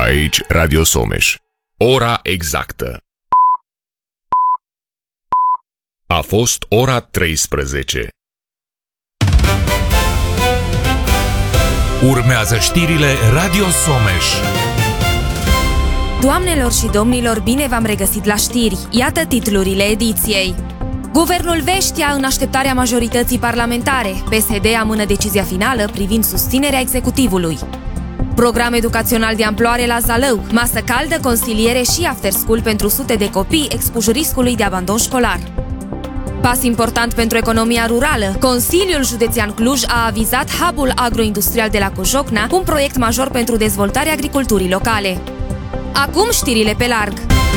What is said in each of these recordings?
Aici Radio Someș. Ora exactă. A fost ora 13. Urmează știrile Radio Someș. Doamnelor și domnilor, bine v-am regăsit la știri. Iată titlurile ediției. Guvernul Veștea în așteptarea majorității parlamentare. PSD amână decizia finală privind susținerea executivului. Program educațional de amploare la Zalău. Masă caldă, consiliere și after school pentru sute de copii expuși riscului de abandon școlar. Pas important pentru economia rurală. Consiliul Județean Cluj a avizat hub-ul agroindustrial de la Cojocna, un proiect major pentru dezvoltarea agriculturii locale. Acum știrile pe larg.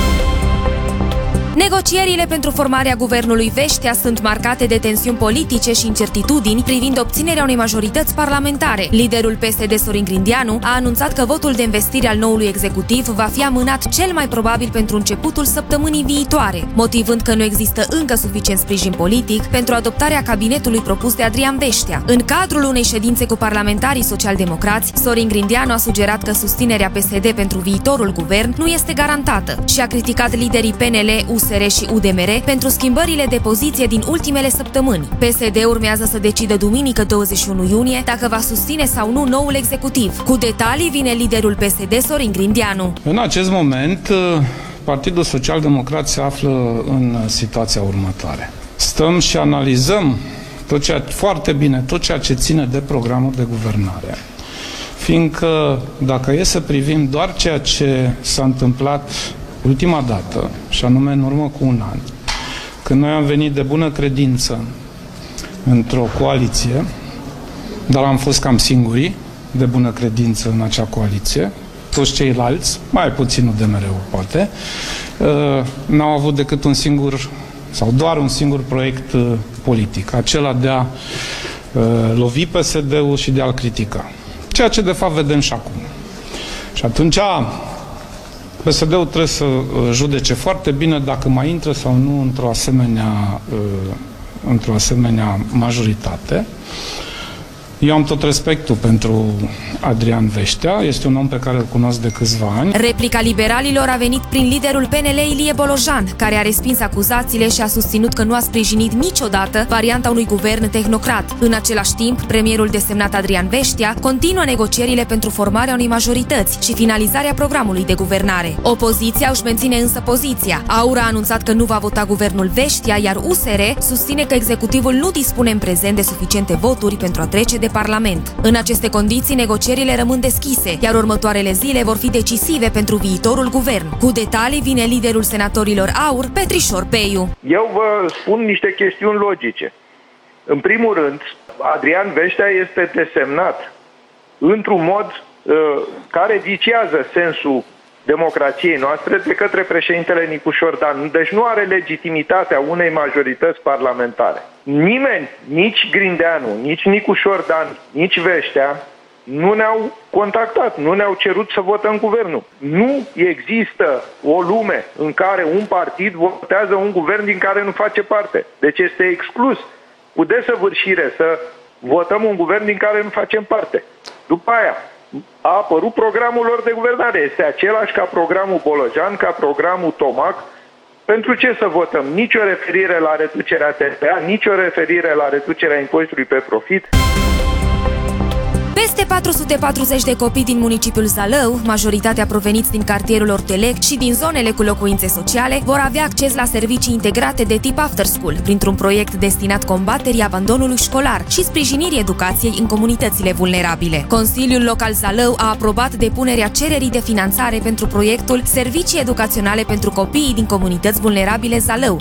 Negocierile pentru formarea guvernului Veștea sunt marcate de tensiuni politice și incertitudini privind obținerea unei majorități parlamentare. Liderul PSD, Sorin Grindeanu, a anunțat că votul de investire al noului executiv va fi amânat cel mai probabil pentru începutul săptămânii viitoare, motivând că nu există încă suficient sprijin politic pentru adoptarea cabinetului propus de Adrian Veștea. În cadrul unei ședințe cu parlamentarii social-democrați, Sorin Grindeanu a sugerat că susținerea PSD pentru viitorul guvern nu este garantată și a criticat liderii PNL, USR și UDMR pentru schimbările de poziție din ultimele săptămâni. PSD urmează să decidă duminică 21 iunie dacă va susține sau nu noul executiv. Cu detalii vine liderul PSD, Sorin Grindeanu. În acest moment, Partidul Social-Democrat se află în situația următoare. Stăm și analizăm foarte bine tot ceea ce ține de programul de guvernare. Fiindcă dacă e să privim doar ceea ce s-a întâmplat ultima dată, și anume în urmă cu un an, când noi am venit de bună credință într-o coaliție, dar am fost cam singurii de bună credință în acea coaliție, toți ceilalți, mai puțin de mereu poate, n-au avut decât un singur sau doar un singur proiect politic, acela de a lovi PSD-ul și de a-l critica. Ceea ce de fapt vedem și acum. Și atunci PSD-ul trebuie să judece foarte bine dacă mai intră sau nu într-o asemenea majoritate. Eu am tot respectul pentru Adrian Veștea, este un om pe care îl cunosc de câțiva ani. Replica liberalilor a venit prin liderul PNL Ilie Bolojan, care a respins acuzațiile și a susținut că nu a sprijinit niciodată varianta unui guvern tehnocrat. În același timp, premierul desemnat Adrian Veștea continuă negocierile pentru formarea unei majorități și finalizarea programului de guvernare. Opoziția își menține însă poziția. AUR a anunțat că nu va vota guvernul Veștea, iar USR susține că executivul nu dispune în prezent de suficiente voturi pentru a trece de Parlament. În aceste condiții, negocierile rămân deschise, iar următoarele zile vor fi decisive pentru viitorul guvern. Cu detalii vine liderul senatorilor AUR, Petrișor Peiu. Eu vă spun niște chestiuni logice. În primul rând, Adrian Veștea este desemnat într-un mod care viciază sensul democrației noastre de către președintele Nicușor Dan. Deci nu are legitimitatea unei majorități parlamentare. Nimeni, nici Grindeanu, nici Nicușor Dan, nici Veștea, nu ne-au contactat, nu ne-au cerut să votăm guvernul. Nu există o lume în care un partid votează un guvern din care nu face parte. Deci este exclus cu desăvârșire să votăm un guvern din care nu facem parte. După aia a apărut programul lor de guvernare. Este același ca programul Bolojan, ca programul Tomac. Pentru ce să votăm? Nici o referire la reducerea TVA, nici o referire la reducerea impozitului pe profit. Peste 440 de copii din municipiul Zalău, majoritatea proveniți din cartierul Ortelec și din zonele cu locuințe sociale, vor avea acces la servicii integrate de tip after school, printr-un proiect destinat combaterii abandonului școlar și sprijinirii educației în comunitățile vulnerabile. Consiliul Local Zalău a aprobat depunerea cererii de finanțare pentru proiectul Servicii Educaționale pentru Copiii din Comunități Vulnerabile Zalău,